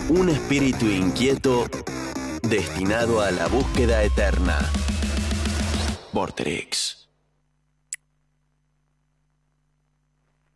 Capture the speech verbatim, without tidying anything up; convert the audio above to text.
Un espíritu inquieto destinado a la búsqueda eterna. Vorterix.